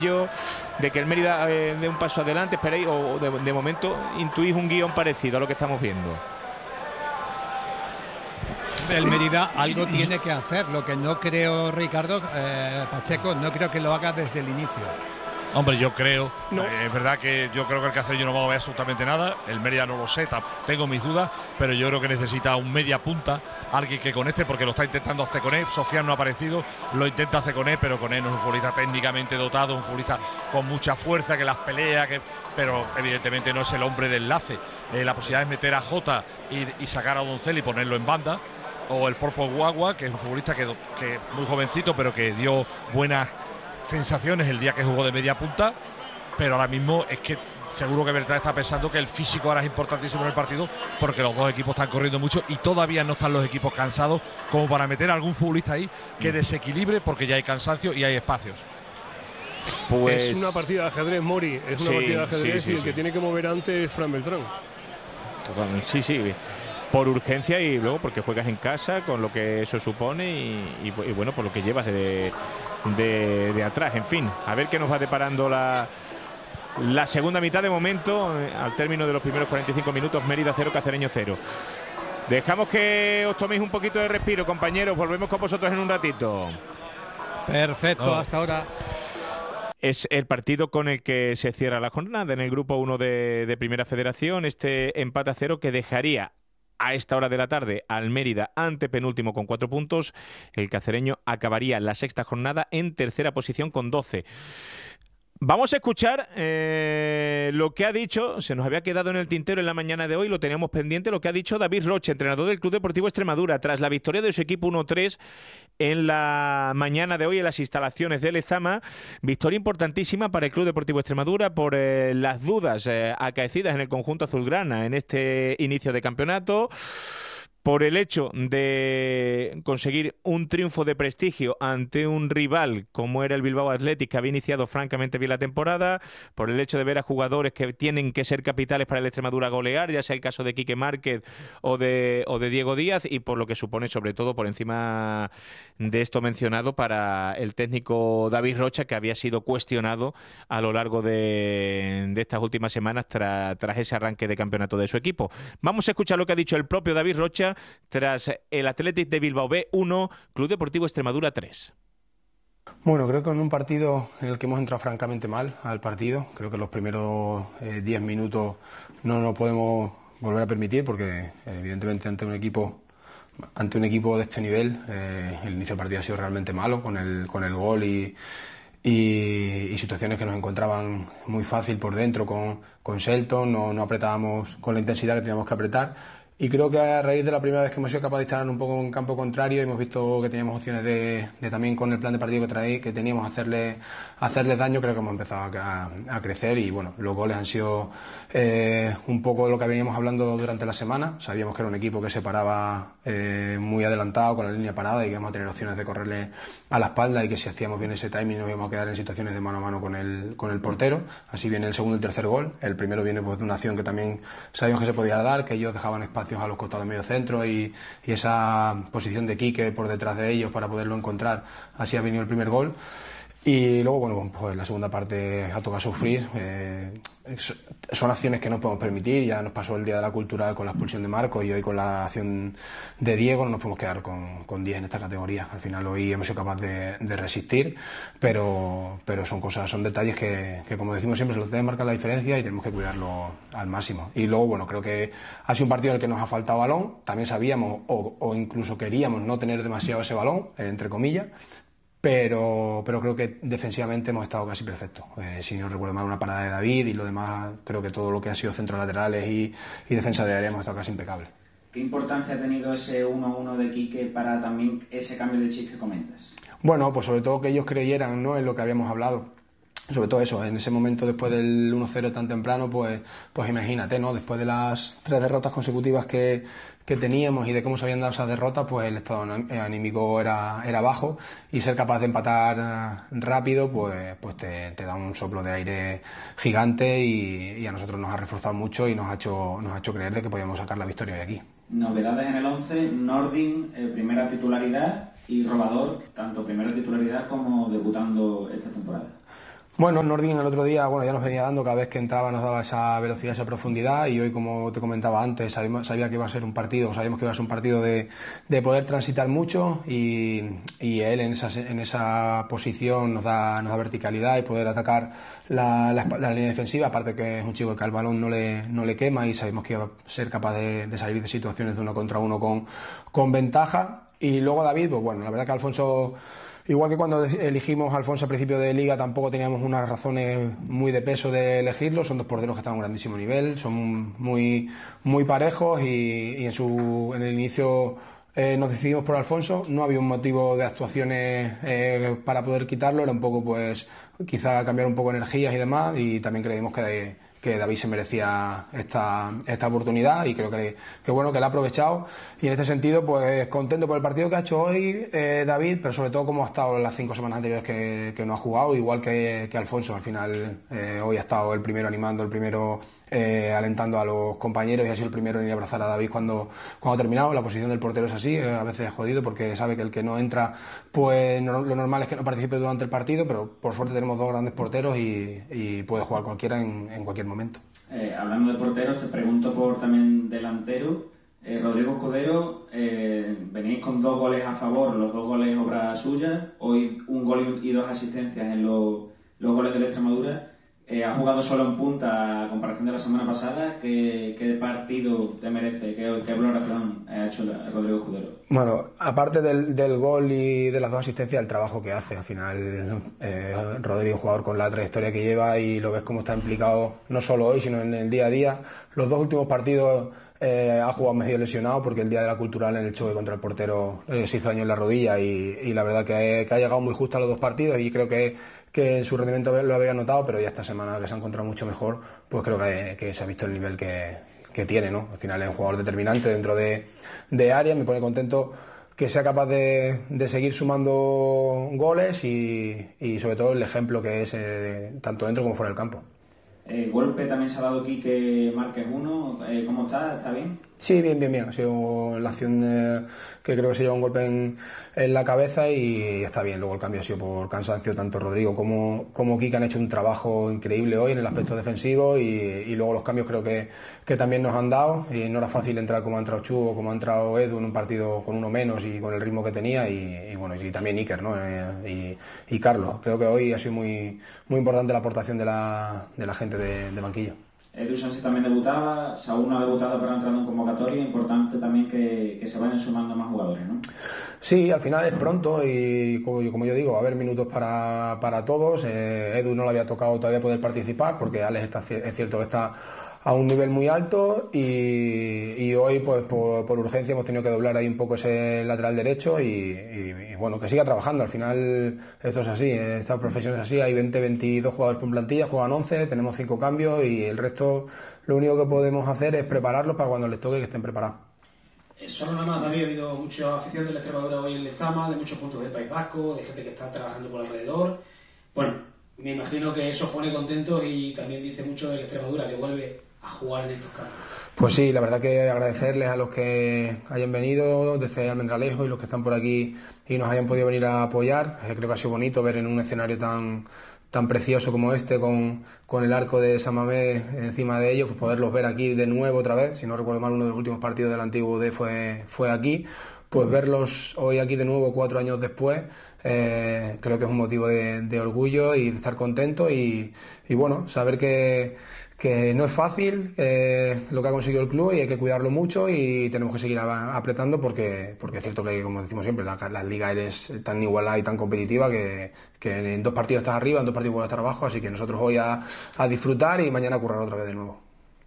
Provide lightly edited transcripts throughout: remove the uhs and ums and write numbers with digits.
de que el Mérida dé un paso adelante, esperéis, o de momento intuís un guión parecido a lo que estamos viendo. El Mérida algo tiene que hacer, lo que no creo, Ricardo, Pacheco, no creo que lo haga desde el inicio. Hombre, yo creo, no. Es verdad que yo creo que el Cacereño no va a ver absolutamente nada, el Mérida no lo sé, tengo mis dudas, pero yo creo que necesita un media punta, alguien que conecte, porque lo está intentando hacer con él. Sofian no ha aparecido, lo intenta hacer con él, pero con él no es un futbolista técnicamente dotado, un futbolista con mucha fuerza, que las pelea, pero evidentemente no es el hombre de enlace. La posibilidad es meter a Jota y sacar a Doncel y ponerlo en banda, o el Porpo Guagua, que es un futbolista que muy jovencito, pero que dio buenas sensaciones el día que jugó de media punta, pero ahora mismo es que seguro que Bertrand está pensando que el físico ahora es importantísimo en el partido, porque los dos equipos están corriendo mucho y todavía no están los equipos cansados como para meter a algún futbolista ahí que desequilibre, porque ya hay cansancio y hay espacios. Pues es una partida de ajedrez, Mori, es una partida de ajedrez, y el que tiene que mover antes es Fran Beltrán. Totalmente, sí. Por urgencia y luego porque juegas en casa, con lo que eso supone y bueno, por lo que llevas de atrás. En fin, a ver qué nos va deparando la segunda mitad. De momento, al término de los primeros 45 minutos, Mérida 0, Cacereño 0. Dejamos que os toméis un poquito de respiro, compañeros. Volvemos con vosotros en un ratito. Perfecto, hasta ahora. Es el partido con el que se cierra la jornada en el grupo 1 de Primera Federación. Este empate a 0 que dejaría a esta hora de la tarde al Mérida antepenúltimo con 4 puntos. El Cacereño acabaría la sexta jornada en tercera posición con 12. Vamos a escuchar lo que ha dicho, se nos había quedado en el tintero en la mañana de hoy, lo teníamos pendiente, lo que ha dicho David Rocha, entrenador del Club Deportivo Extremadura, tras la victoria de su equipo 1-3 en la mañana de hoy en las instalaciones de Lezama. Victoria importantísima para el Club Deportivo Extremadura por las dudas acaecidas en el conjunto azulgrana en este inicio de campeonato, por el hecho de conseguir un triunfo de prestigio ante un rival como era el Bilbao Athletic, que había iniciado francamente bien la temporada, por el hecho de ver a jugadores que tienen que ser capitales para el Extremadura golear, ya sea el caso de Quique Márquez o de Diego Díaz, y por lo que supone, sobre todo por encima de esto mencionado, para el técnico David Rocha, que había sido cuestionado a lo largo de estas últimas semanas tras ese arranque de campeonato de su equipo. Vamos a escuchar lo que ha dicho el propio David Rocha tras el Athletic de Bilbao B 1, Club Deportivo Extremadura 3. Bueno, creo que en un partido en el que hemos entrado francamente mal al partido, creo que los primeros 10 minutos no nos podemos volver a permitir, porque evidentemente ante un equipo de este nivel el inicio del partido ha sido realmente malo, con el gol y situaciones que nos encontraban muy fácil por dentro con Shelton, no apretábamos con la intensidad que teníamos que apretar. Y creo que a raíz de la primera vez que hemos sido capaces de instalar un poco en campo contrario, hemos visto que teníamos opciones de también con el plan de partido que teníamos hacerles daño. Creo que hemos empezado a crecer, y bueno, los goles han sido un poco de lo que veníamos hablando durante la semana. Sabíamos que era un equipo que se paraba muy adelantado con la línea parada y que íbamos a tener opciones de correrle a la espalda, y que si hacíamos bien ese timing nos íbamos a quedar en situaciones de mano a mano con el portero. Así viene el segundo y el tercer gol. El primero viene pues de una acción que también sabíamos que se podía dar, que ellos dejaban espacio a los costados de medio centro, y esa posición de Quique por detrás de ellos para poderlo encontrar. Así ha venido el primer gol. Y luego, bueno, pues la segunda parte ha tocado sufrir. Son acciones que no podemos permitir. Ya nos pasó el día de la Cultural con la expulsión de Marcos, y hoy con la acción de Diego no nos podemos quedar con 10 en esta categoría. Al final hoy hemos sido capaces de resistir, pero son detalles que, como decimos siempre, se los debe marcar la diferencia y tenemos que cuidarlo al máximo. Y luego, bueno, creo que ha sido un partido en el que nos ha faltado balón. También sabíamos o incluso queríamos no tener demasiado ese balón, entre comillas. Pero creo que defensivamente hemos estado casi perfectos. Si no recuerdo mal, una parada de David, y lo demás, creo que todo lo que ha sido centros laterales y defensa de área hemos estado casi impecables. ¿Qué importancia ha tenido ese 1-1 de Quique para también ese cambio de chip que comentas? Bueno, pues sobre todo que ellos creyeran, ¿no?, en lo que habíamos hablado. Sobre todo eso, en ese momento, después del 1-0 tan temprano, pues imagínate, ¿no?, después de las 3 derrotas consecutivas que teníamos y de cómo se habían dado esas derrotas, pues el estado anímico era bajo, y ser capaz de empatar rápido pues te da un soplo de aire gigante, y a nosotros nos ha reforzado mucho y nos ha hecho creer de que podíamos sacar la victoria de aquí. Novedades en el 11, Nordin, primera titularidad, y Robador, tanto primera titularidad como debutando esta temporada. Bueno, Nordin el otro día, ya nos venía dando, cada vez que entraba nos daba esa velocidad, esa profundidad, y hoy, como te comentaba antes, sabía que iba a ser un partido, sabíamos que iba a ser un partido de poder transitar mucho, y él en esa posición nos da verticalidad y poder atacar la línea defensiva, aparte que es un chico que al balón no le quema, y sabemos que iba a ser capaz de salir de situaciones de 1 contra 1 con ventaja. Y luego David, pues bueno, la verdad que Alfonso, igual que cuando elegimos a Alfonso a principio de liga, tampoco teníamos unas razones muy de peso de elegirlo. Son dos porteros que están a un grandísimo nivel, son muy, muy parejos, y en el inicio nos decidimos por Alfonso. No había un motivo de actuaciones para poder quitarlo, era un poco pues quizá cambiar un poco energías y demás, y también creímos que David se merecía esta oportunidad, y creo que bueno, que la ha aprovechado, y en este sentido pues contento por el partido que ha hecho hoy David, pero sobre todo cómo ha estado las 5 semanas anteriores que no ha jugado, igual que Alfonso. Al final hoy ha estado el primero animando, el primero alentando a los compañeros, y ha sido el primero en ir a abrazar a David cuando ha terminado. La posición del portero es así, a veces es jodido porque sabe que el que no entra, pues lo normal es que no participe durante el partido, pero por suerte tenemos 2 grandes porteros y puede jugar cualquiera en cualquier momento. Hablando de porteros, te pregunto por también delantero. Rodrigo Escudero, venís con 2 goles a favor, los 2 goles obra suya, hoy 1 gol y 2 asistencias en los goles del Extremadura. Ha jugado solo en punta a comparación de la semana pasada. ¿Qué partido te merece? ¿Qué valoración ha hecho Rodrigo Escudero? Bueno, aparte del gol y de las 2 asistencias, el trabajo que hace. Al final, Rodrigo, jugador con la trayectoria que lleva, y lo ves cómo está implicado no solo hoy, sino en el día a día. Los 2 últimos partidos ha jugado medio lesionado, porque el día de la Cultural, en el choque contra el portero, se hizo daño en la rodilla, y la verdad que ha llegado muy justo a los 2 partidos, y creo que en su rendimiento lo había notado, pero ya esta semana que se ha encontrado mucho mejor, pues creo que se ha visto el nivel que tiene, ¿no? Al final es un jugador determinante dentro de área. Me pone contento que sea capaz de seguir sumando goles, y sobre todo el ejemplo que es tanto dentro como fuera del campo. Golpe también se ha dado aquí, que Márquez 1. ¿Cómo está? ¿Está bien? Sí, bien. Ha sido la acción que creo que se lleva un golpe en la cabeza, y está bien. Luego el cambio ha sido por cansancio. Tanto Rodrigo como Kika han hecho un trabajo increíble hoy en el aspecto defensivo, y luego los cambios creo que también nos han dado. Y no era fácil entrar como ha entrado Chu o como ha entrado Edu en un partido con 1 menos y con el ritmo que tenía, y bueno, y también Iker, ¿no? Y Carlos. Creo que hoy ha sido muy, muy importante la aportación de la gente de banquillo. Edu Sánchez también debutaba, Saúl no ha debutado, pero ha entrado en convocatoria. Importante también que se vayan sumando más jugadores, ¿no? Sí, al final es pronto, y como yo digo, va a haber minutos para todos. Edu no le había tocado todavía poder participar, porque Alex es cierto que está a un nivel muy alto, y hoy pues por urgencia hemos tenido que doblar ahí un poco ese lateral derecho, y bueno, que siga trabajando. Al final esto es así, esta profesión es así, hay 22 jugadores por plantilla, juegan 11, tenemos 5 cambios, y el resto lo único que podemos hacer es prepararlos para cuando les toque que estén preparados. Solo nada más, David, ha habido mucha afición de la Extremadura hoy en Lezama, de muchos puntos del País Vasco, de gente que está trabajando por alrededor. Bueno, me imagino que eso os pone contentos, y también dice mucho de la Extremadura, que vuelve a jugar en estos campos. Pues sí, la verdad que agradecerles a los que hayan venido desde Almendralejo, y los que están por aquí y nos hayan podido venir a apoyar. Creo que ha sido bonito ver en un escenario tan precioso como este, con el arco de San Mamés encima de ellos, pues poderlos ver aquí de nuevo otra vez. Si no recuerdo mal, uno de los últimos partidos del antiguo D fue aquí. Pues verlos hoy aquí de nuevo 4 años después, creo que es un motivo de orgullo y de estar contento, y bueno, saber que no es fácil lo que ha conseguido el club, y hay que cuidarlo mucho, y tenemos que seguir apretando, porque es cierto que, como decimos siempre, la liga es tan igualada y tan competitiva que en 2 partidos estás arriba, en 2 partidos vuelves a estar abajo, así que nosotros hoy a disfrutar, y mañana a currar otra vez de nuevo.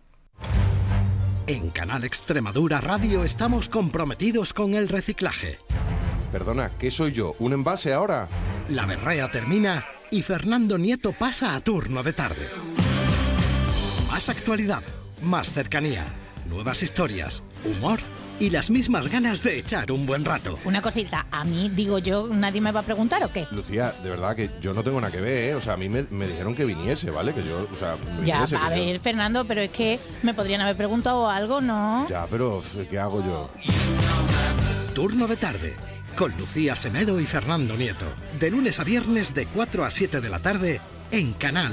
En Canal Extremadura Radio estamos comprometidos con el reciclaje. Perdona, ¿qué soy yo? ¿Un envase ahora? La berrea termina y Fernando Nieto pasa a turno de tarde. Más actualidad, más cercanía, nuevas historias, humor y las mismas ganas de echar un buen rato. Una cosita, a mí, digo yo, ¿nadie me va a preguntar o qué? Lucía, de verdad que yo no tengo nada que ver, ¿eh? O sea, a mí me dijeron que viniese, ¿vale? Que yo, o sea, ya, a ver, Fernando, pero es que me podrían haber preguntado algo, ¿no? Ya, pero ¿qué hago yo? Turno de tarde, con Lucía Semedo y Fernando Nieto. De lunes a viernes de 4 a 7 de la tarde, en Canal